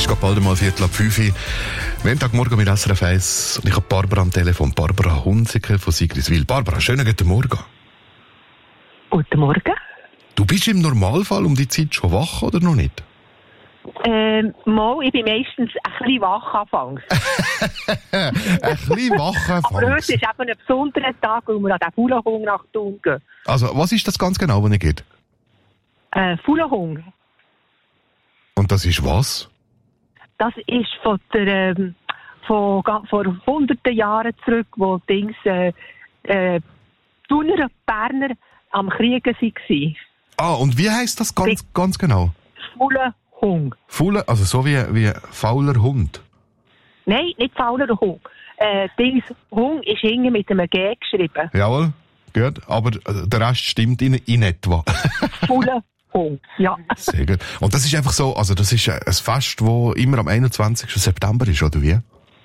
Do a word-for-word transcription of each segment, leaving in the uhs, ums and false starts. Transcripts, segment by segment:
geht bald mal Viertel ab fünf. Montagmorgen mit S R F eins. Und ich habe Barbara am Telefon. Barbara Hunziker von Sigriswil. Barbara, schönen guten Morgen. Guten Morgen. Du bist im Normalfall um die Zeit schon wach oder noch nicht? Ähm, mal, ich bin meistens ein bisschen wach anfangs. ein bisschen wach anfangs? Aber heute ist eben ein besonderer Tag, weil wir an den Fuhlenhung nach Thun gehen. Also, was ist das ganz genau, was ihr geht? Äh, Fuhlenhung. Und das ist was? Das ist von der, ähm, von, vor hunderten Jahren zurück, wo Dings, äh, äh, Thuner und Berner am Kriegen waren. Ah, und wie heisst das ganz, ganz genau? Fuhlenhung. Fuhle, also so wie, wie fauler Hund? Nein, nicht fauler Hund. Äh, Dings, Hung ist hinten mit einem G geschrieben. Jawohl, gut. Aber der Rest stimmt in, in etwa. Fuhlenhung, ja. Sehr gut. Und das ist einfach so, also das ist ein Fest, das immer am einundzwanzigsten September ist, oder wie?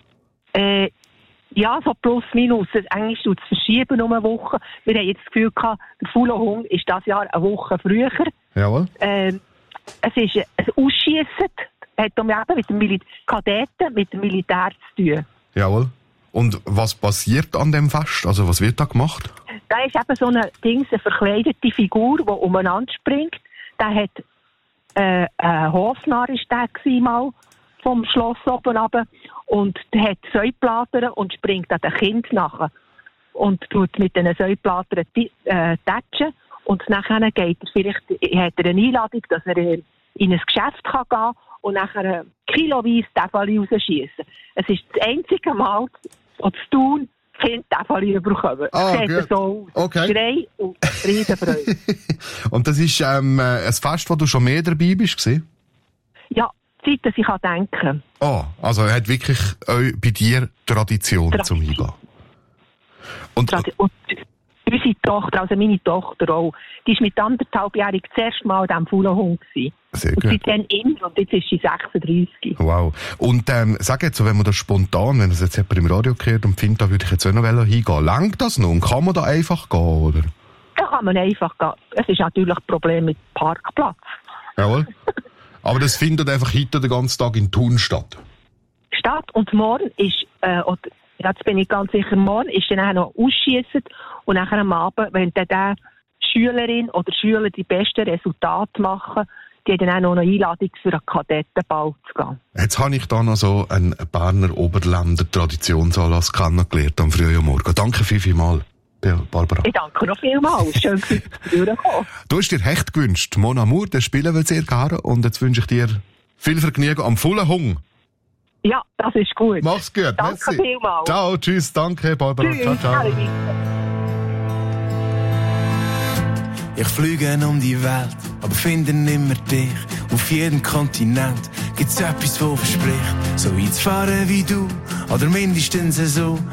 Äh, ja, so plus minus. Eigentlich tut es verschieben um eine Woche. Wir haben jetzt das Gefühl gehabt, der Fuhlenhung ist dieses Jahr eine Woche früher. Jawohl. Ähm, es ist ein Ausschiessen, hat eben mit dem Mil- Kadetten, mit dem Militär zu tun. Jawohl. Und was passiert an dem Fest? Also was wird da gemacht? Da ist eben so eine, Dings, eine verkleidete Figur, die umeinander springt. Der hat äh, ein Hofnarr ist der gewesen, mal vom Schloss oben runter. Und der hat Säuplatern und springt an den Kind nachher. Und tut mit diesen Säuplatern äh, tätschen. Und nachher geht er vielleicht, hat er eine Einladung, dass er in ein Geschäft kann gehen und nachher kiloweise Täfeli rausschiessen. Es ist das einzige Mal, wo zu tun, Kind Täfeli bekommen. Ah, sieht gut. So aus. Okay. Schrei und Riesenfreude. Und das ist ähm, ein Fest, wo du schon mehr dabei bist, gewesen? Ja, Zeit, dass ich denken kann. Ah, also er hat wirklich äh, bei dir Tradition, Tradition. zum Eingehen. Und, Tradi- und unsere Tochter, also meine Tochter auch, die ist mit anderthalbjährig das erste Mal in diesem Fuhlenhung gewesen. Sehr und gut. seitdem immer, und jetzt ist sie sechsunddreissig. Wow. Und ähm, sag jetzt, so, wenn man das spontan, wenn das jetzt jemand im Radio hört und findet, da würde ich jetzt auch noch hingehen, langt das noch? Und kann man da einfach gehen, oder? Da kann man einfach gehen. Es ist natürlich ein Problem mit Parkplatz. Jawohl. Aber das findet einfach heute den ganzen Tag in Thun statt. Statt und morgen ist, äh, oder, jetzt bin ich ganz sicher, morgen ist dann auch noch Ausschiessen und nachher am Abend, wenn dann der Schülerin oder Schüler die besten Resultate machen, die haben dann auch noch eine Einladung für einen Kadettenball zu gehen. Jetzt habe ich da noch so einen Berner Oberländer Traditionsanlass kennengelernt am frühen Morgen. Danke viel, viel mal, Barbara. Ich danke noch vielmals. Schön, dass du durchgekommen. Du hast dir Hecht gewünscht. Mon Amour, der spielen will sehr gerne. Und jetzt wünsche ich dir viel Vergnügen am Fuhlenhung. Ja, das ist gut. Mach's gut. Danke Merci. vielmals. Ciao, tschüss, danke, Barbara. Tschüss. Ciao, ciao. Ich fliege um die Welt, aber finde nimmer dich. Auf jedem Kontinent gibt's etwas, wo verspricht, so weit zu fahren wie du, oder mindestens so.